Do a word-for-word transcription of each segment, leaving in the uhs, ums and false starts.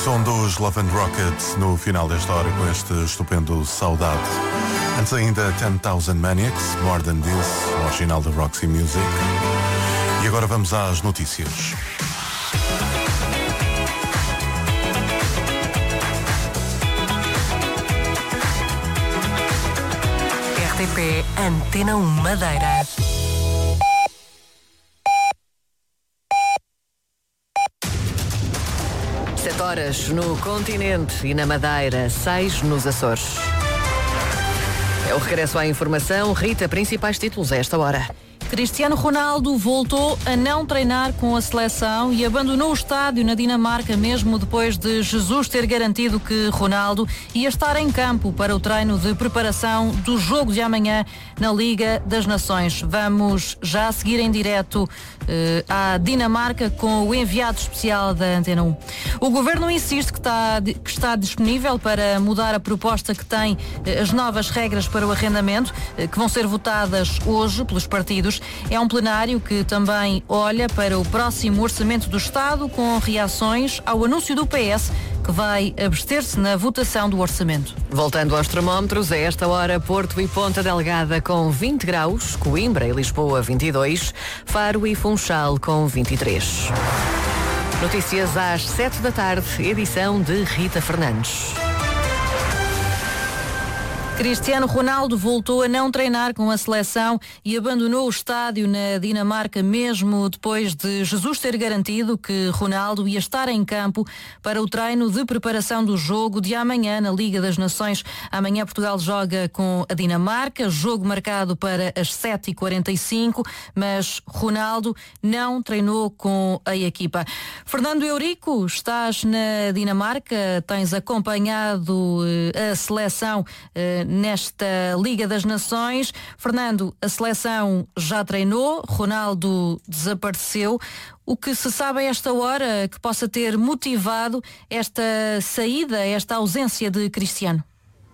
som dos Love and Rockets no final desta hora com este estupendo Saudade. Antes ainda ten thousand Maniacs, More Than This, original da Roxy Music. E agora vamos às notícias. R T P Antena um Madeira. Sete horas no continente e na Madeira, seis nos Açores. É o regresso à informação. Rita, principais títulos a esta hora. Cristiano Ronaldo voltou a não treinar com a seleção e abandonou o estádio na Dinamarca, mesmo depois de Jesus ter garantido que Ronaldo ia estar em campo para o treino de preparação do jogo de amanhã na Liga das Nações. Vamos já seguir em direto eh, à Dinamarca com o enviado especial da Antena um. O Governo insiste que está, que está disponível para mudar a proposta que tem eh, as novas regras para o arrendamento, eh, que vão ser votadas hoje pelos partidos. É um plenário que também olha para o próximo Orçamento do Estado com reações ao anúncio do P S que vai abster-se na votação do orçamento. Voltando aos termómetros, a esta hora Porto e Ponta Delgada com vinte graus, Coimbra e Lisboa vinte e dois, Faro e Funchal com vinte e três. Notícias às sete da tarde, edição de Rita Fernandes. Cristiano Ronaldo voltou a não treinar com a seleção e abandonou o estádio na Dinamarca, mesmo depois de Jesus ter garantido que Ronaldo ia estar em campo para o treino de preparação do jogo de amanhã na Liga das Nações. Amanhã Portugal joga com a Dinamarca, jogo marcado para as sete e quarenta e cinco, mas Ronaldo não treinou com a equipa. Fernando Eurico, estás na Dinamarca, tens acompanhado a seleção nesta Liga das Nações. Fernando, a seleção já treinou, Ronaldo desapareceu. O que se sabe a esta hora que possa ter motivado esta saída, esta ausência de Cristiano?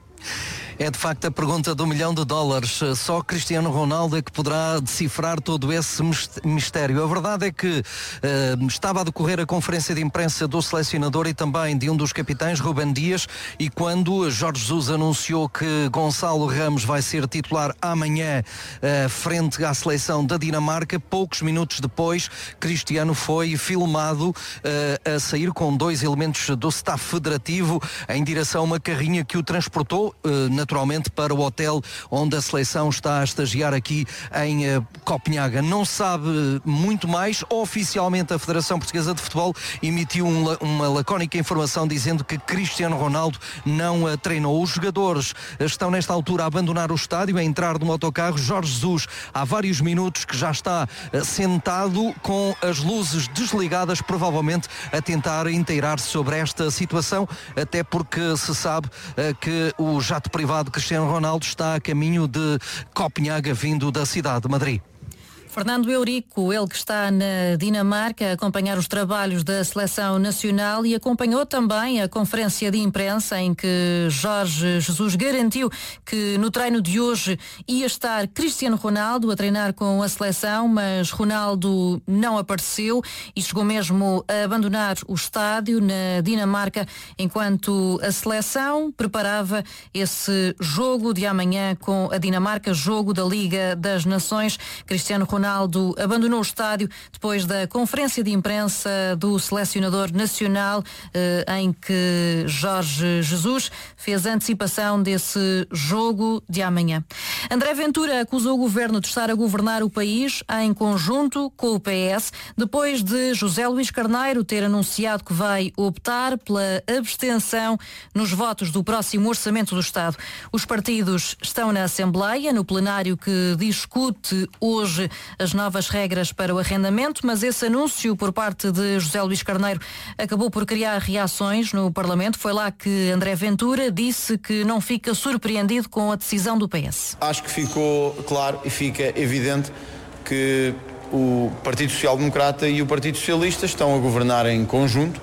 É de facto a pergunta do milhão de dólares. Só Cristiano Ronaldo é que poderá decifrar todo esse mistério. A verdade é que uh, estava a decorrer a conferência de imprensa do selecionador e também de um dos capitães, Rúben Dias, e quando Jorge Jesus anunciou que Gonçalo Ramos vai ser titular amanhã uh, frente à seleção da Dinamarca, poucos minutos depois, Cristiano foi filmado uh, a sair com dois elementos do staff federativo em direção a uma carrinha que o transportou uh, na naturalmente para o hotel onde a seleção está a estagiar aqui em uh, Copenhaga. Não sabe muito mais. Oficialmente a Federação Portuguesa de Futebol emitiu um, uma lacónica informação dizendo que Cristiano Ronaldo não uh, treinou. Os jogadores estão nesta altura a abandonar o estádio, a entrar no autocarro. Jorge Jesus há vários minutos que já está uh, sentado com as luzes desligadas, provavelmente a tentar inteirar-se sobre esta situação, até porque se sabe uh, que o jato privado de Cristiano Ronaldo está a caminho de Copenhaga, vindo da cidade de Madrid. Fernando Eurico, ele que está na Dinamarca a acompanhar os trabalhos da Seleção Nacional e acompanhou também a conferência de imprensa em que Jorge Jesus garantiu que no treino de hoje ia estar Cristiano Ronaldo a treinar com a seleção, mas Ronaldo não apareceu e chegou mesmo a abandonar o estádio na Dinamarca enquanto a seleção preparava esse jogo de amanhã com a Dinamarca, jogo da Liga das Nações. Cristiano Ronaldo Ronaldo abandonou o estádio depois da conferência de imprensa do selecionador nacional, eh, em que Jorge Jesus fez a antecipação desse jogo de amanhã. André Ventura acusou o governo de estar a governar o país em conjunto com o P S, depois de José Luís Carneiro ter anunciado que vai optar pela abstenção nos votos do próximo Orçamento do Estado. Os partidos estão na Assembleia, no plenário que discute hoje as novas regras para o arrendamento, mas esse anúncio por parte de José Luís Carneiro acabou por criar reações no Parlamento. Foi lá que André Ventura disse que não fica surpreendido com a decisão do P S. Acho que ficou claro e fica evidente que o Partido Social Democrata e o Partido Socialista estão a governar em conjunto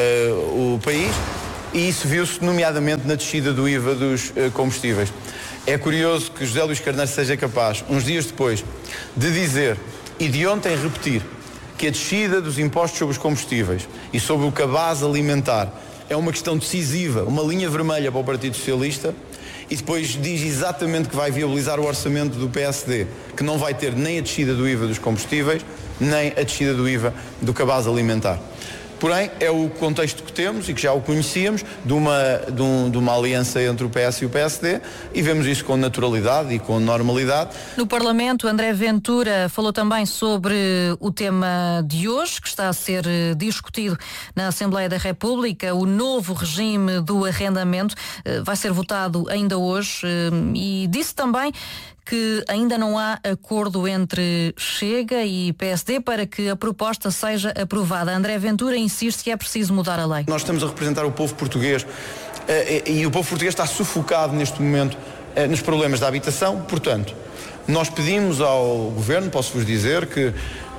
uh, o país, e isso viu-se nomeadamente na descida do I V A dos uh, combustíveis. É curioso que José Luís Carneiro seja capaz, uns dias depois, de dizer e de ontem repetir que a descida dos impostos sobre os combustíveis e sobre o cabaz alimentar é uma questão decisiva, uma linha vermelha para o Partido Socialista, e depois diz exatamente que vai viabilizar o orçamento do P S D, que não vai ter nem a descida do I V A dos combustíveis, nem a descida do I V A do cabaz alimentar. Porém, é o contexto que temos e que já o conhecíamos, de uma, de, um, de uma aliança entre o P S e o P S D, e vemos isso com naturalidade e com normalidade. No Parlamento, André Ventura falou também sobre o tema de hoje, que está a ser discutido na Assembleia da República, o novo regime do arrendamento. Vai ser votado ainda hoje, e disse também que ainda não há acordo entre Chega e P S D para que a proposta seja aprovada. André Ventura insiste que é preciso mudar a lei. Nós estamos a representar o povo português e o povo português está sufocado neste momento nos problemas da habitação. Portanto, nós pedimos ao Governo, posso-vos dizer que,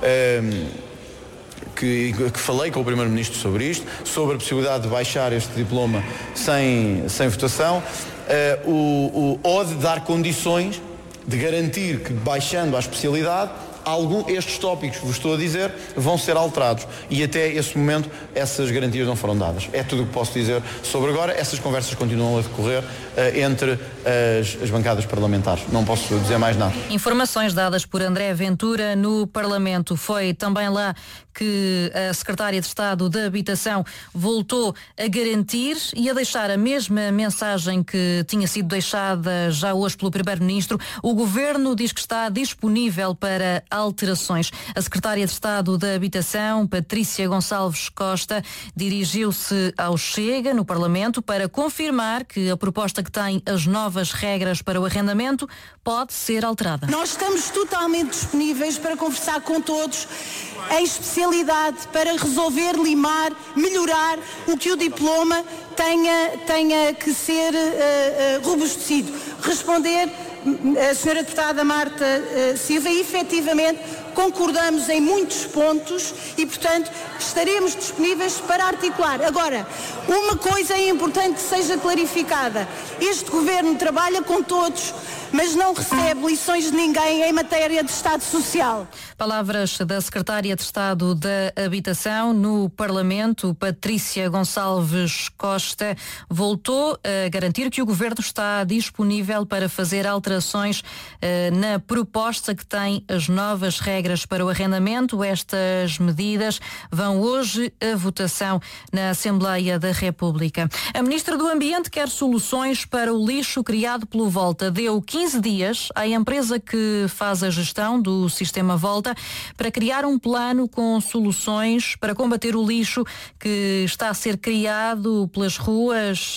que, que falei com o Primeiro-Ministro sobre isto, sobre a possibilidade de baixar este diploma sem, sem votação, o, o, ou de dar condições de garantir que, baixando a especialidade, algum, estes tópicos que vos estou a dizer vão ser alterados, e até esse momento essas garantias não foram dadas. É tudo o que posso dizer sobre agora. Essas conversas continuam a decorrer uh, entre as, as bancadas parlamentares. Não posso dizer mais nada. Informações dadas por André Ventura no Parlamento. Foi também lá que a Secretária de Estado da Habitação voltou a garantir e a deixar a mesma mensagem que tinha sido deixada já hoje pelo Primeiro-Ministro. O Governo diz que está disponível para alterações. A Secretária de Estado da Habitação, Patrícia Gonçalves Costa, dirigiu-se ao Chega no Parlamento para confirmar que a proposta que tem as novas regras para o arrendamento pode ser alterada. Nós estamos totalmente disponíveis para conversar com todos em especialidade para resolver, limar, melhorar o que o diploma tenha, tenha que ser uh, uh, robustecido. Responder a senhora deputada Marta uh, Silva, e efetivamente concordamos em muitos pontos e, portanto, estaremos disponíveis para articular. Agora, uma coisa é importante que seja clarificada. Este Governo trabalha com todos, mas não recebe lições de ninguém em matéria de Estado Social. Palavras da Secretária de Estado da Habitação no Parlamento. Patrícia Gonçalves Costa voltou a garantir que o Governo está disponível para fazer alterações eh, na proposta que tem as novas regras para o arrendamento. Estas medidas vão hoje a votação na Assembleia da República. A Ministra do Ambiente quer soluções para o lixo criado pelo Volta. Deu quinze dias à empresa que faz a gestão do sistema Volta para criar um plano com soluções para combater o lixo que está a ser criado pelas ruas,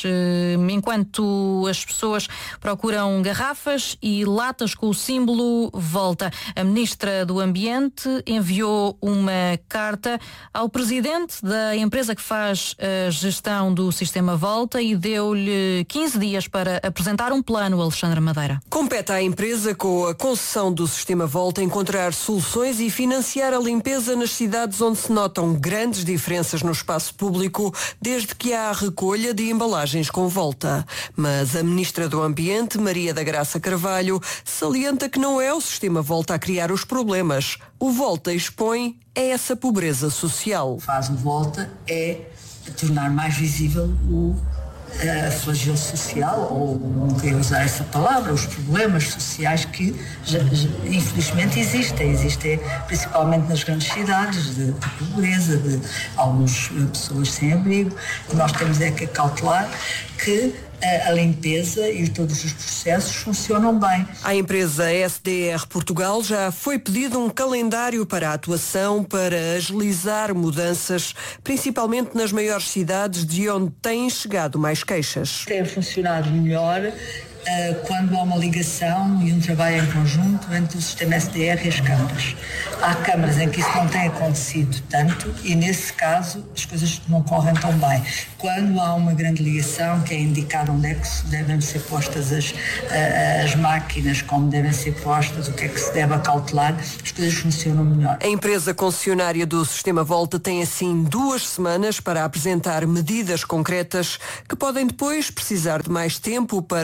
enquanto as pessoas procuram garrafas e latas com o símbolo Volta. A Ministra do Ambiente enviou uma carta ao presidente da empresa que faz a gestão do sistema Volta e deu-lhe quinze dias para apresentar um plano, Alexandre Madeira. Compete à empresa, com a concessão do sistema Volta, encontrar soluções e financiar a limpeza nas cidades onde se notam grandes diferenças no espaço público, desde que há a recolha de embalagens com Volta. Mas a Ministra do Ambiente, Maria da Graça Carvalho, salienta que não é o sistema Volta a criar os problemas. O Volta expõe a essa pobreza social. Faz o Volta é tornar mais visível o a flagelo social, ou não queria usar essa palavra, os problemas sociais que já, já, infelizmente existem, existem principalmente nas grandes cidades, de, de pobreza, de algumas pessoas sem abrigo. O que nós temos é que acautelar que a limpeza e todos os processos funcionam bem. À empresa S D R Portugal já foi pedido um calendário para a atuação para agilizar mudanças, principalmente nas maiores cidades de onde têm chegado mais queixas. Tem funcionado melhor uh, quando há uma ligação e um trabalho em conjunto entre o sistema S D R e as câmaras. Há câmaras em que isso não tem acontecido tanto e, nesse caso, as coisas não correm tão bem. Quando há uma grande ligação, que é indicado onde é que devem ser postas as, as máquinas, como devem ser postas, o que é que se deve acautelar, as coisas funcionam melhor. A empresa concessionária do Sistema Volta tem assim duas semanas para apresentar medidas concretas que podem depois precisar de mais tempo para serem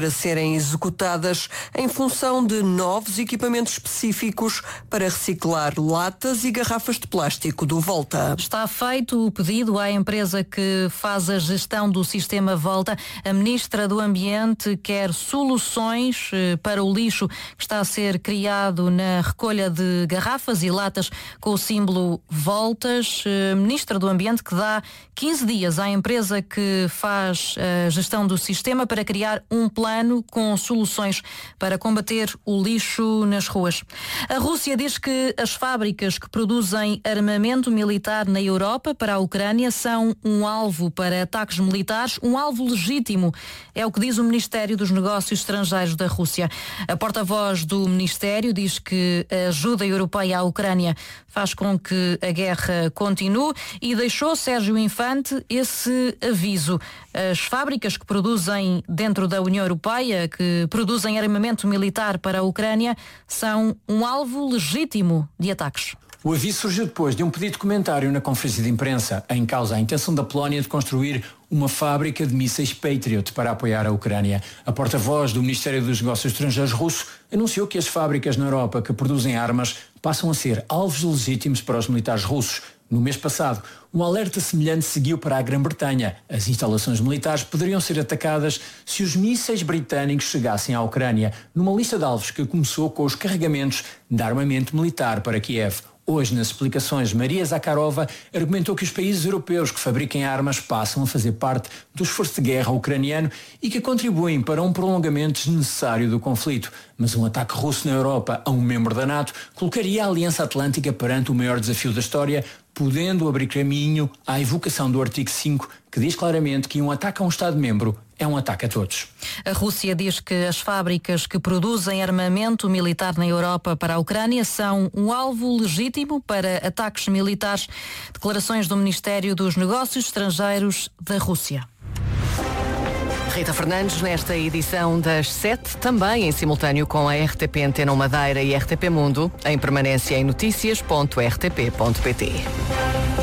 serem executadas em função de novos equipamentos específicos para reciclar latas e garrafas de plástico do Volta. Está feito o pedido à empresa que faz a gestão do sistema Volta. A Ministra do Ambiente quer soluções para o lixo que está a ser criado na recolha de garrafas e latas com o símbolo Voltas. A Ministra do Ambiente que dá quinze dias à empresa que faz a gestão do sistema para criar um plano com soluções para combater o lixo nas ruas. A Rússia diz que as fábricas que produzem armamento militar na Europa para a Ucrânia são um alvo para ataques militares, um alvo legítimo, é o que diz o Ministério dos Negócios Estrangeiros da Rússia. A porta-voz do Ministério diz que a ajuda europeia à Ucrânia faz com que a guerra continue e deixou Sérgio Infante esse aviso. As fábricas que produzem dentro da União Europeia, que produzem armamento militar para a Ucrânia, são um alvo legítimo de ataques. O aviso surgiu depois de um pedido de comentário na conferência de imprensa, em causa a intenção da Polónia de construir uma fábrica de mísseis Patriot para apoiar a Ucrânia. A porta-voz do Ministério dos Negócios Estrangeiros russo anunciou que as fábricas na Europa que produzem armas passam a ser alvos legítimos para os militares russos. No mês passado, um alerta semelhante seguiu para a Grã-Bretanha. As instalações militares poderiam ser atacadas se os mísseis britânicos chegassem à Ucrânia, numa lista de alvos que começou com os carregamentos de armamento militar para Kiev. Hoje, nas explicações, Maria Zakharova argumentou que os países europeus que fabriquem armas passam a fazer parte do esforço de guerra ucraniano e que contribuem para um prolongamento desnecessário do conflito. Mas um ataque russo na Europa a um membro da NATO colocaria a Aliança Atlântica perante o maior desafio da história, podendo abrir caminho à evocação do artigo cinco, que diz claramente que um ataque a um Estado-membro é um ataque a todos. A Rússia diz que as fábricas que produzem armamento militar na Europa para a Ucrânia são um alvo legítimo para ataques militares. Declarações do Ministério dos Negócios Estrangeiros da Rússia. Rita Fernandes, nesta edição das sete, também em simultâneo com a R T P Antena Madeira e R T P Mundo, em permanência em notícias ponto r t p ponto p t.